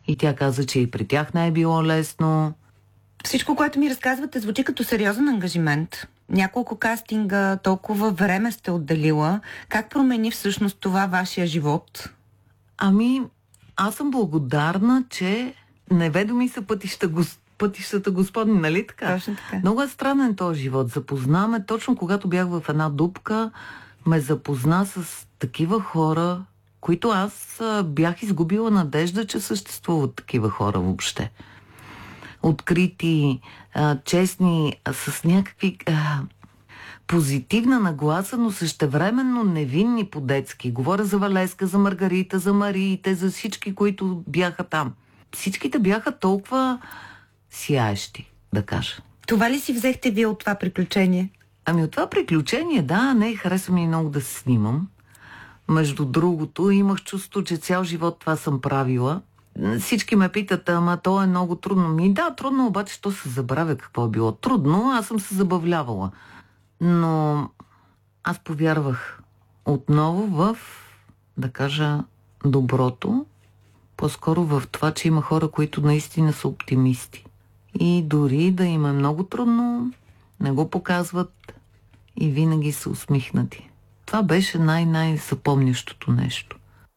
И тя каза, че и при тях не е било лесно. Всичко, което ми разказвате, звучи като сериозен ангажимент. Няколко кастинга, толкова време сте отделила. Как промени всъщност това вашия живот? Ами, аз съм благодарна, че неведоми са пътищата Господни, нали така? Точно така. Много е странен този живот. Запознаме, точно когато бях в една дупка, ме запозна с такива хора, които аз бях изгубила надежда, че съществуват такива хора въобще. Открити, честни, с някакви позитивна нагласа, но същевременно невинни по-детски. Говоря за Валеска, за Маргарита, за Мариите, за всички, които бяха там. Всичките бяха толкова сияещи, да кажа. Това ли си взехте вие от това приключение? Ами от това приключение, да, не, харесва ми много да се снимам. Между другото, имах чувство, че цял живот това съм правила. Всички ме питат, ама то е много трудно. Да, трудно, обаче то се забравя какво е било. Трудно, аз съм се забавлявала. Но аз повярвах отново в, да кажа, доброто. По-скоро в това, че има хора, които наистина са оптимисти. И дори да им е много трудно, не го показват и винаги са усмихнати. Това беше най-запомнящото нещо.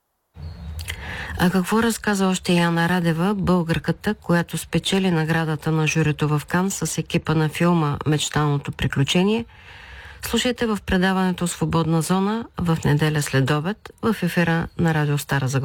А какво разказа още Яна Радева, българката, която спечели наградата на журито в Кан с екипа на филма "Мечтаното приключение"? Слушайте в предаването "Свободна зона" в неделя след обед в ефира на Радио Стара Загора.